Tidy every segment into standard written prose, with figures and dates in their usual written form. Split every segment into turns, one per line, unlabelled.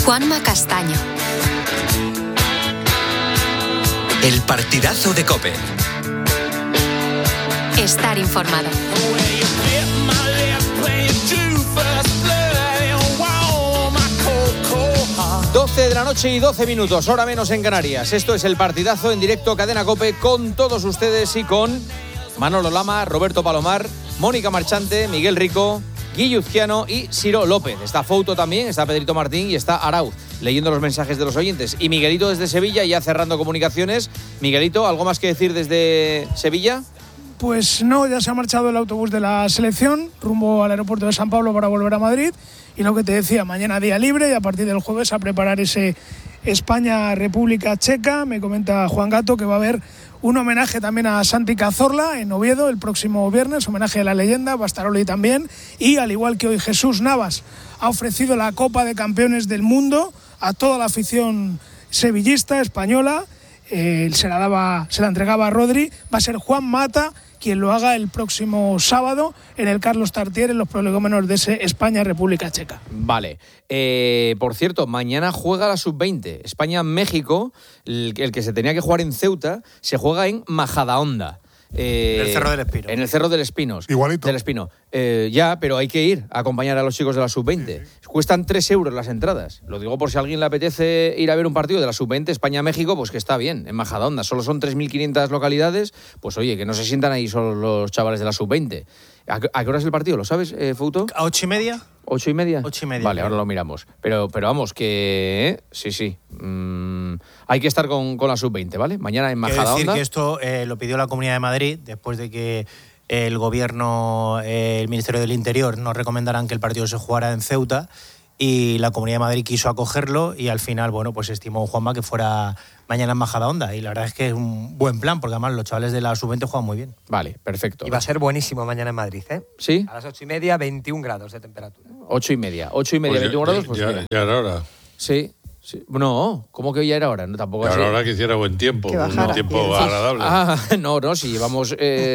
Juanma Castaño.
El partidazo de COPE.
Estar informado.
12 de la noche y 12 minutos, hora menos en Canarias. Esto es el partidazo en directo Cadena COPE con todos ustedes y con Manolo Lama, Roberto Palomar, Mónica Marchante, Miguel Rico, Guillo Uzquiano y Ciro López. Está Fouto también, está Pedrito Martín y está Arauz leyendo los mensajes de los oyentes. Y Miguelito desde Sevilla, ya cerrando comunicaciones. Miguelito, ¿algo más que decir desde Sevilla?
Pues no, ya se ha marchado el autobús de la selección rumbo al aeropuerto de San Pablo para volver a Madrid. Y lo que te decía, mañana día libre y a partir del jueves a preparar ese España-República Checa. Me comenta Juan Gato que va a haber un homenaje también a Santi Cazorla en Oviedo el próximo viernes, homenaje a la leyenda, va a estar Oli también. Y al igual que hoy Jesús Navas ha ofrecido la Copa de Campeones del Mundo a toda la afición sevillista, española. Se la entregaba a Rodri, va a ser Juan Mata quien lo haga el próximo sábado en el Carlos Tartiere, en los prolegómenos de ese España-República Checa.
Vale. Por cierto, mañana juega la Sub-20. España-México, el que se tenía que jugar en Ceuta, se juega en Majadahonda.
En el Cerro del Espino.
En el Cerro del Espinos.
Igualito.
Del Espino. Ya, pero hay que ir a acompañar a los chicos de la Sub-20. Sí. Cuestan 3 euros las entradas. Lo digo por si a alguien le apetece ir a ver un partido de la Sub-20 España-México, pues que está bien, en Majadahonda. Solo son 3.500 localidades. Pues oye, que no se sientan ahí solo los chavales de la Sub-20. ¿A qué hora es el partido? ¿Lo sabes, Fouto?
¿A 8:30?
¿8:30?
8:30.
Vale, ahora lo miramos. Pero vamos, que... Sí. Hay que estar con la Sub-20, ¿vale? Mañana en Majadahonda.
Quiero decir que esto lo pidió la Comunidad de Madrid después de que el Gobierno, el Ministerio del Interior nos recomendaran que el partido se jugara en Ceuta y la Comunidad de Madrid quiso acogerlo y al final, bueno, pues estimó Juanma que fuera mañana en Majadahonda y la verdad es que es un buen plan porque además los chavales de la Sub-20 juegan muy bien.
Vale, perfecto.
Y va a ser buenísimo mañana en Madrid, ¿eh?
¿Sí?
A las 8:30, 21 grados de temperatura.
8:30, pues 21 grados, pues
ya era hora.
Sí. No, ¿cómo que ya era hora? No, tampoco
era hora que hiciera buen tiempo, un tiempo agradable.
Sí, llevamos...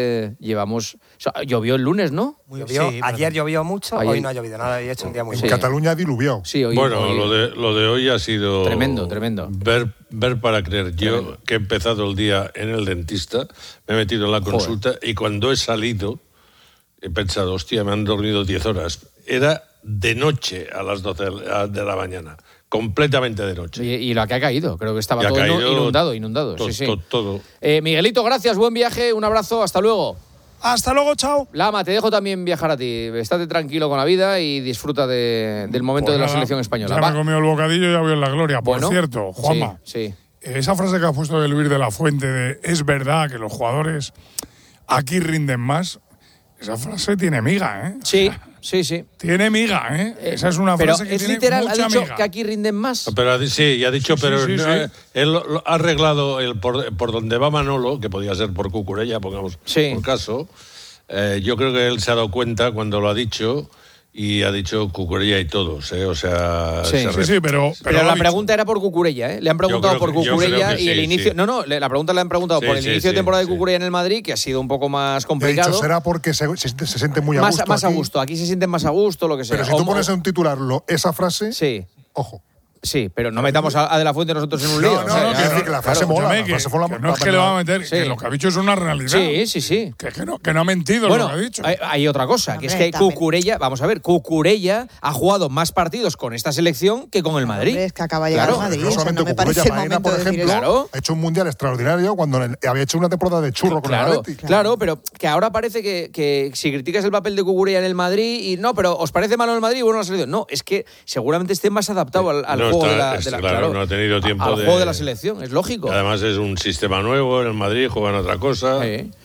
O sea, llovió el lunes, ¿no?
Llovió, sí, ayer llovió mucho, hoy no ha llovido nada, y ha hecho un día muy
bueno. En Cataluña diluvió.
Sí, hoy,
bueno, lo de hoy ha sido...
Tremendo.
Ver para creer. Yo, que he empezado el día en el dentista, me he metido en la consulta y cuando he salido, he pensado, hostia, me han dormido 10 horas. Era de noche a las 12 de la mañana. Completamente de noche.
Y lo que ha caído, creo que estaba todo inundado.
Todo.
Miguelito, gracias, buen viaje, un abrazo, hasta luego.
Hasta luego, chao.
Lama, te dejo también viajar a ti. Estate tranquilo con la vida y disfruta del momento de la selección española.
Ya me he comido el bocadillo y ya voy en la gloria. Por cierto, Juanma,
sí.
Esa frase que ha puesto de Luis de la Fuente de es verdad que los jugadores aquí rinden más, esa frase tiene miga, ¿eh?
Sí.
Tiene miga, ¿eh? Esa es una frase que tiene
literal,
mucha
ha dicho
miga.
Que aquí rinden más.
Pero sí, ha dicho, pero
sí.
Él ha arreglado por donde va Manolo, que podía ser por Cucurella, pongamos por caso. Yo creo que él se ha dado cuenta cuando lo ha dicho y ha dicho Cucurella y todos, o sea...
Sí, pero
la pregunta era por Cucurella, ¿eh? Le han preguntado por Cucurella y el inicio... Sí. No, la pregunta le han preguntado por el inicio de temporada de Cucurella en el Madrid, que ha sido un poco más complicado.
De hecho, será porque se siente muy a gusto.
Más a gusto, aquí se sienten más a gusto, lo que sea.
Pero si tú pones en un titular esa frase, ojo.
Sí, pero no metamos a De la Fuente nosotros en un lío.
Que la frase mola. No es que le va a meter, que lo que ha dicho es una realidad.
Sí.
Que no ha mentido lo que ha dicho.
Hay otra cosa, que es que Cucurella, vamos a ver, Cucurella ha jugado más partidos con esta selección que con el Madrid.
Es que acaba de llegar a Madrid.
No solamente Cucurella, Maena, por ejemplo, ha hecho un mundial extraordinario cuando había hecho una temporada de churro con el Atleti.
Claro, pero que ahora parece que si criticas el papel de Cucurella en el Madrid y no, pero ¿os parece malo el Madrid? Bueno, la selección. No, es que seguramente esté más adaptado al juego
no ha tenido tiempo
al juego de la selección, es lógico.
Además es un sistema nuevo, en el Madrid juegan otra cosa.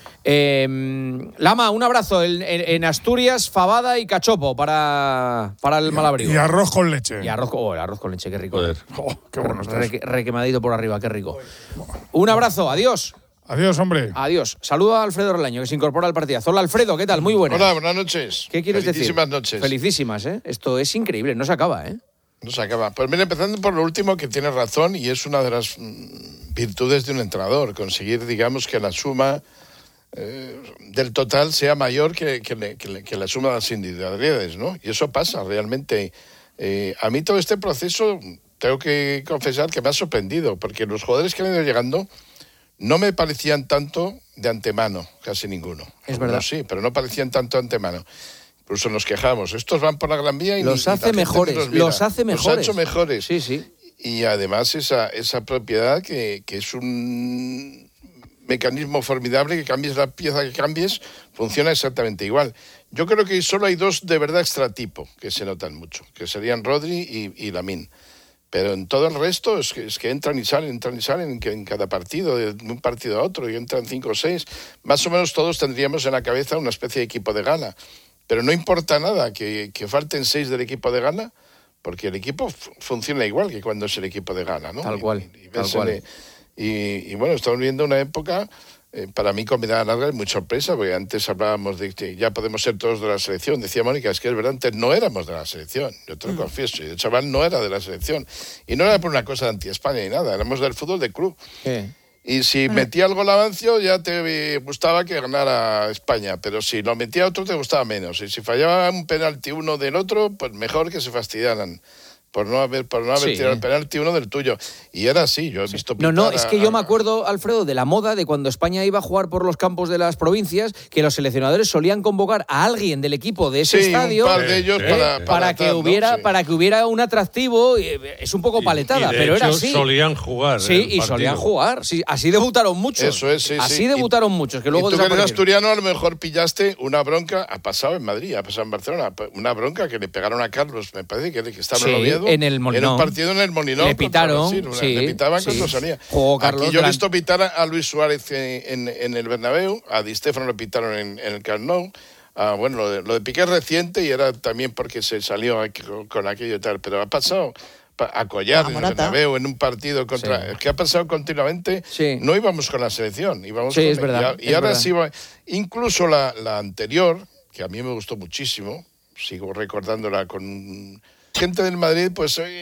Lama, un abrazo. En Asturias, fabada y cachopo para el Malabrigo.
Y arroz con leche.
Y arroz con leche, qué rico.
Joder.
Qué bueno está
requemadito por arriba, qué rico. Un abrazo, adiós.
Adiós, hombre.
Adiós. Saluda a Alfredo Relaño, que se incorpora al partidazo. Hola, Alfredo, ¿qué tal? Muy buenas.
Hola, buenas noches.
¿Qué quieres decir?
Felicísimas noches.
Felicísimas, ¿eh? Esto es increíble, no se acaba, ¿eh?
No se acaba. Pues mira, empezando por lo último, que tienes razón, y es una de las virtudes de un entrenador, conseguir, digamos, que la suma del total sea mayor que la suma de las individualidades, ¿no? Y eso pasa realmente. A mí todo este proceso, tengo que confesar que me ha sorprendido, porque los jugadores que han ido llegando no me parecían tanto de antemano, casi ninguno.
Es verdad.
Sí, pero no parecían tanto de antemano. Incluso nos quejamos. Estos van por la Gran Vía y
los hace mejores. Los ha hecho
mejores.
Sí.
Y además esa propiedad que es un mecanismo formidable, que cambies la pieza que cambies, funciona exactamente igual. Yo creo que solo hay dos de verdad extratipo que se notan mucho, que serían Rodri y Lamine. Pero en todo el resto es que entran y salen en cada partido, de un partido a otro, y entran 5 o 6. Más o menos todos tendríamos en la cabeza una especie de equipo de gala. Pero no importa nada que falten 6 del equipo de gala, porque el equipo funciona igual que cuando es el equipo de gala, ¿no?
Tal cual.
Y bueno, estamos viviendo una época, para mí con mirada larga es muy sorpresa, porque antes hablábamos de que ya podemos ser todos de la selección. Decía Mónica, es que es verdad, antes no éramos de la selección, yo te lo confieso, y el chaval no era de la selección. Y no era por una cosa de anti-España ni nada, éramos del fútbol de club. Y si metía algo Lavancio ya te gustaba que ganara España, pero si lo metía otro te gustaba menos. Y si fallaba un penalti uno del otro, pues mejor que se fastidiaran por no haber tirado el penalti uno del tuyo. Y era así, yo he visto pintar
es que yo me acuerdo, Alfredo, de la moda de cuando España iba a jugar por los campos de las provincias, que los seleccionadores solían convocar a alguien del equipo de ese estadio,
un par de ellos
para que hubiera un atractivo. Es un poco paletada, pero era así.
Solían jugar.
Solían jugar. Sí, así debutaron muchos.
Eso es,
así debutaron muchos. Que luego
y tú que eres asturiano, a lo mejor pillaste una bronca, ha pasado en Madrid, ha pasado en Barcelona, una bronca que le pegaron a Carlos, me parece que estaba en Oviedo.
En el Molinón.
Era un partido en el Molinón.
Le pitaron.
Le pitaban cuando salía. Aquí yo he visto pitar a Luis Suárez en el Bernabéu, a Di Stéfano le pitaron en el Camp Nou. Bueno, lo de Piqué es reciente y era también porque se salió con aquello y tal, pero ha pasado a Collar en el Bernabéu en un partido contra... Es que ha pasado continuamente. No íbamos con la selección, íbamos con...
Es verdad.
Y ahora sí va... Incluso la anterior, que a mí me gustó muchísimo, sigo recordándola con... Gente del Madrid, pues